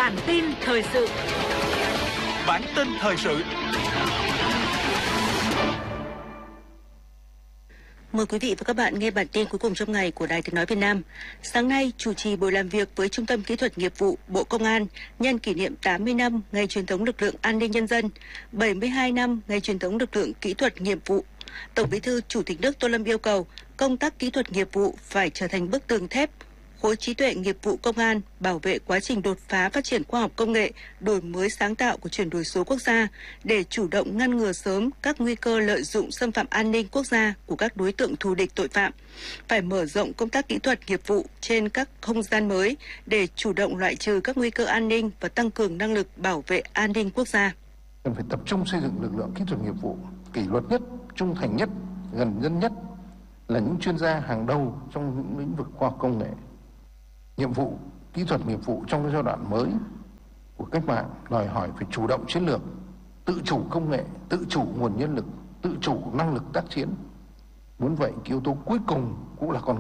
Bản tin thời sự. Bản tin thời sự. Mời quý vị và các bạn nghe bản tin cuối cùng trong ngày của Đài Tiếng nói Việt Nam. Sáng nay, chủ trì buổi làm việc với Trung tâm Kỹ thuật Nghiệp vụ Bộ Công an nhân kỷ niệm 80 năm ngày truyền thống lực lượng an ninh nhân dân, 72 năm ngày truyền thống lực lượng kỹ thuật nghiệp vụ. Tổng Bí thư Chủ tịch nước Tô Lâm yêu cầu công tác kỹ thuật nghiệp vụ phải trở thành bức tường thép, khối trí tuệ nghiệp vụ công an bảo vệ quá trình đột phá phát triển khoa học công nghệ, đổi mới sáng tạo của chuyển đổi số quốc gia để chủ động ngăn ngừa sớm các nguy cơ lợi dụng xâm phạm an ninh quốc gia của các đối tượng thù địch tội phạm. Phải mở rộng công tác kỹ thuật nghiệp vụ trên các không gian mới để chủ động loại trừ các nguy cơ an ninh và tăng cường năng lực bảo vệ an ninh quốc gia. Cần phải tập trung xây dựng lực lượng kỹ thuật nghiệp vụ kỷ luật nhất, trung thành nhất, gần dân nhất, là những chuyên gia hàng đầu trong những lĩnh vực khoa học công nghệ. Nhiệm vụ kỹ thuật nghiệp vụ trong cái giai đoạn mới của cách mạng đòi hỏi phải chủ động chiến lược, tự chủ công nghệ, tự chủ nguồn nhân lực, tự chủ năng lực tác chiến. Muốn vậy, cái yếu tố cuối cùng cũng là con